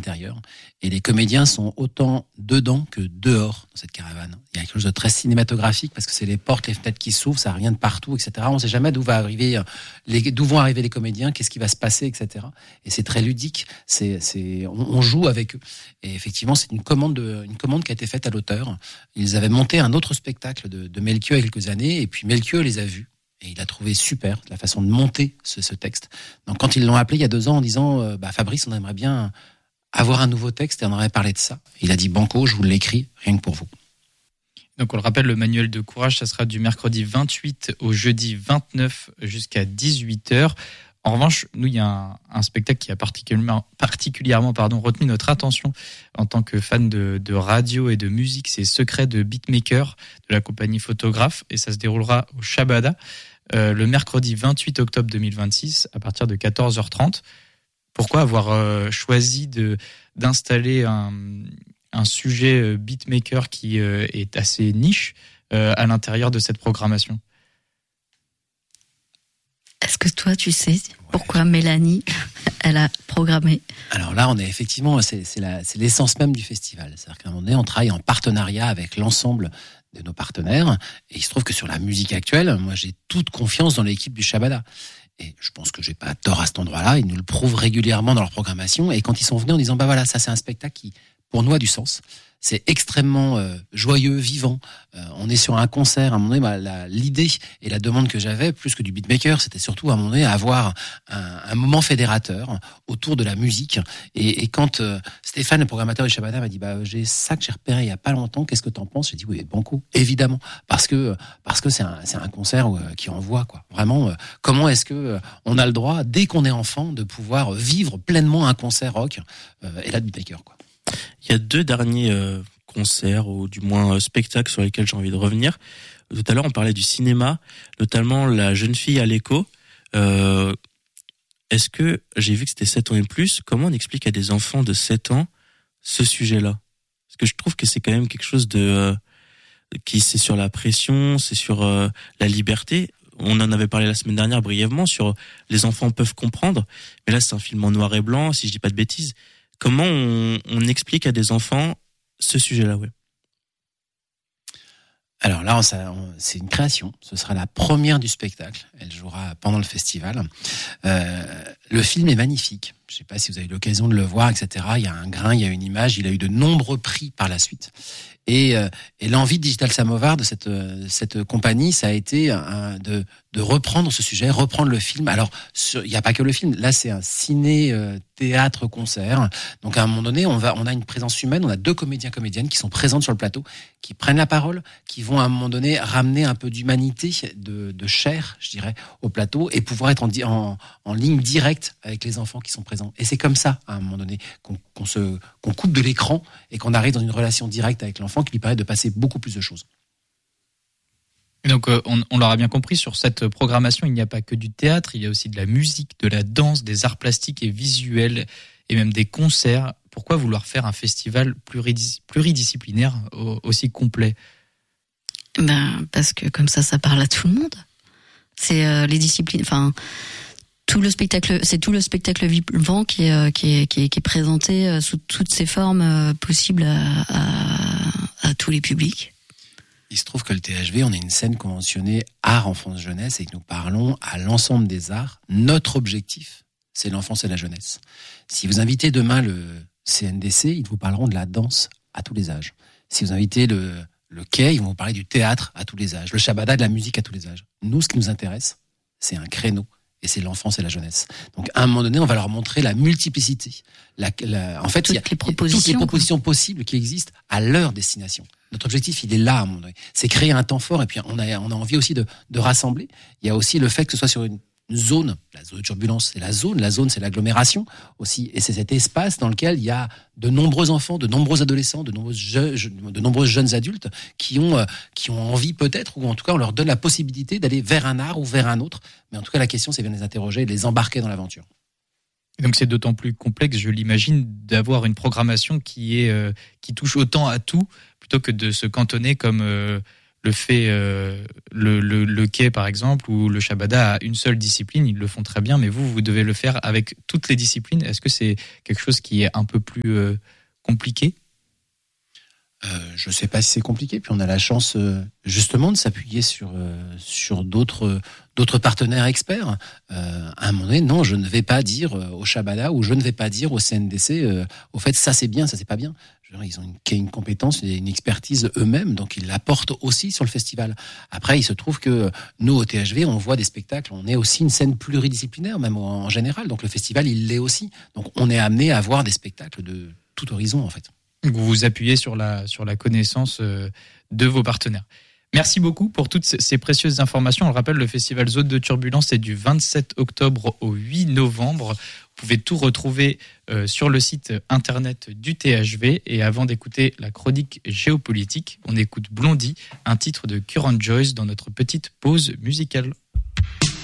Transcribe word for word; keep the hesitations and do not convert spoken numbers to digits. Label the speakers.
Speaker 1: l'intérieur. Et les comédiens sont autant dedans que dehors dans cette caravane. Il y a quelque chose de très cinématographique parce que c'est les portes, les fenêtres qui s'ouvrent, ça vient de partout, et cetera. On ne sait jamais d'où va arriver, les, d'où vont arriver les comédiens, qu'est-ce qui va se passer, et cetera. Et c'est très ludique. C'est, c'est, on, on joue avec eux. Et effectivement, c'est une commande, de, une commande qui a été faite à l'auteur. Ils avaient monté un autre spectacle de, de Melchior il y a quelques années, et puis Melchior les a vus. Et il a trouvé super la façon de monter ce, ce texte. Donc quand ils l'ont appelé il y a deux ans en disant euh, bah, Fabrice, on aimerait bien avoir un nouveau texte et on aurait parlé de ça. Il a dit banco, je vous l'écris rien que pour vous.
Speaker 2: Donc on le rappelle, le manuel de courage, ça sera du mercredi vingt-huit au jeudi vingt-neuf jusqu'à dix-huit heures. En revanche, nous, il y a un, un spectacle qui a particulièrement, particulièrement pardon, retenu notre attention en tant que fan de, de radio et de musique. C'est Secret de Beatmaker de la compagnie Photographe et ça se déroulera au Shabada euh, le mercredi vingt-huit octobre deux mille vingt-six à partir de quatorze heures trente. Pourquoi avoir euh, choisi de, d'installer un, un sujet beatmaker qui euh, est assez niche euh, à l'intérieur de cette programmation ?
Speaker 3: Est-ce que toi, tu sais pourquoi ouais. Mélanie, elle a programmé ?
Speaker 1: Alors là, on est effectivement, c'est, c'est, la, c'est l'essence même du festival. C'est-à-dire qu'à un moment donné, on travaille en partenariat avec l'ensemble de nos partenaires. Et il se trouve que sur la musique actuelle, moi, j'ai toute confiance dans l'équipe du Shabada. Et je pense que j'ai pas tort à cet endroit-là. Ils nous le prouvent régulièrement dans leur programmation. Et quand ils sont venus en disant, bah voilà, ça c'est un spectacle qui, pour nous, a du sens. C'est extrêmement euh, joyeux, vivant. Euh, on est sur un concert. À un moment donné, bah, la, l'idée et la demande que j'avais, plus que du beatmaker, c'était surtout à un moment donné avoir un, un moment fédérateur autour de la musique. Et, et quand euh, Stéphane, le programmateur du Shabada, m'a dit bah j'ai ça que j'ai repéré il y a pas longtemps. Qu'est-ce que t'en penses ? J'ai dit oui, banco, évidemment, parce que parce que c'est un c'est un concert où, euh, qui envoie quoi. Vraiment, euh, comment est-ce que euh, on a le droit dès qu'on est enfant de pouvoir vivre pleinement un concert rock euh, et là de beatmaker quoi.
Speaker 4: Il y a deux derniers euh, concerts, ou du moins euh, spectacles sur lesquels j'ai envie de revenir. Tout à l'heure, on parlait du cinéma, notamment La jeune fille à l'écho. Euh, est-ce que, j'ai vu que c'était sept ans et plus, comment on explique à des enfants de sept ans ce sujet-là ? Parce que je trouve que c'est quand même quelque chose de... Euh, qui c'est sur la pression, c'est sur euh, la liberté. On en avait parlé la semaine dernière brièvement, sur les enfants peuvent comprendre. Mais là, c'est un film en noir et blanc, si je dis pas de bêtises. Comment on, on explique à des enfants ce sujet-là, ouais.
Speaker 1: Alors là, ça, on, c'est une création. Ce sera la première du spectacle. Elle jouera pendant le festival. Euh, le film est magnifique. Je ne sais pas si vous avez eu l'occasion de le voir, et cetera. Il y a un grain, il y a une image. Il a eu de nombreux prix par la suite. Et, euh, et l'envie de Digital Samovar, de cette, cette compagnie, ça a été un, de, de reprendre ce sujet, reprendre le film. Alors, sur, il n'y a pas que le film. Là, c'est un ciné, euh, théâtre, concert. Donc, à un moment donné, on va, on a une présence humaine. On a deux comédiens, comédiennes qui sont présentes sur le plateau, qui prennent la parole, qui vont à un moment donné ramener un peu d'humanité, de, de chair, je dirais, au plateau et pouvoir être en, en, en ligne directe avec les enfants qui sont présents. Et c'est comme ça, à un moment donné, qu'on, qu'on se, qu'on coupe de l'écran et qu'on arrive dans une relation directe avec l'enfant qui lui permet de passer beaucoup plus de choses.
Speaker 2: Et donc, euh, on, on l'aura bien compris, sur cette programmation, il n'y a pas que du théâtre, il y a aussi de la musique, de la danse, des arts plastiques et visuels, et même des concerts. Pourquoi vouloir faire un festival pluridis- pluridisciplinaire aussi complet ?
Speaker 3: Ben, parce que comme ça, ça parle à tout le monde. C'est euh, les disciplines, enfin... Tout le spectacle, c'est tout le spectacle vivant qui est, qui est, qui est, qui est présenté sous toutes ses formes possibles à, à, à tous les publics.
Speaker 1: Il se trouve que le T H V, on est une scène conventionnée art, enfance, jeunesse et que nous parlons à l'ensemble des arts. Notre objectif, c'est l'enfance et la jeunesse. Si vous invitez demain le C N D C, ils vous parleront de la danse à tous les âges. Si vous invitez le, le Quai, ils vont vous parler du théâtre à tous les âges. Le Shabada, de la musique à tous les âges. Nous, ce qui nous intéresse, c'est un créneau. Et c'est l'enfance et la jeunesse. Donc, à un moment donné, on va leur montrer la multiplicité. La, la, en fait,
Speaker 3: toutes
Speaker 1: il y a
Speaker 3: les propositions,
Speaker 1: toutes les propositions possibles qui existent à leur destination. Notre objectif, il est là, à un moment donné. C'est créer un temps fort. Et puis, on a, on a envie aussi de, de rassembler. Il y a aussi le fait que ce soit sur une zone. La zone de turbulence, c'est la zone. La zone, c'est l'agglomération aussi. Et c'est cet espace dans lequel il y a de nombreux enfants, de nombreux adolescents, de nombreux jeunes, de nombreux jeunes adultes qui ont, euh, qui ont envie peut-être, ou en tout cas, on leur donne la possibilité d'aller vers un art ou vers un autre. Mais en tout cas, la question, c'est bien de les interroger et de les embarquer dans l'aventure.
Speaker 2: Donc c'est d'autant plus complexe, je l'imagine, d'avoir une programmation qui est, euh, qui touche autant à tout, plutôt que de se cantonner comme, euh, le fait, euh, le, le, le quai par exemple, ou le Shabada a une seule discipline, ils le font très bien, mais vous, vous devez le faire avec toutes les disciplines. Est-ce que c'est quelque chose qui est un peu plus euh, compliqué ?
Speaker 1: Euh, je ne sais pas si c'est compliqué. Puis on a la chance euh, justement de s'appuyer sur euh, sur d'autres d'autres partenaires experts. Euh, à un moment donné, non, je ne vais pas dire euh, au Shabada ou je ne vais pas dire au C N D C. Euh, au fait, ça c'est bien, ça c'est pas bien. Je veux dire, ils ont une, une compétence et une expertise eux-mêmes, donc ils l'apportent aussi sur le festival. Après, il se trouve que nous au T H V, on voit des spectacles. On est aussi une scène pluridisciplinaire, même en, en général. Donc le festival, il l'est aussi. Donc on est amené à voir des spectacles de tout horizon en fait.
Speaker 2: Vous vous appuyez sur la, sur la connaissance de vos partenaires. Merci beaucoup pour toutes ces précieuses informations. On le rappelle, le festival Zone de Turbulence est du vingt-sept octobre au huit novembre. Vous pouvez tout retrouver sur le site internet du T H V. Et avant d'écouter la chronique géopolitique, on écoute Blondie, un titre de Current Joyce dans notre petite pause musicale.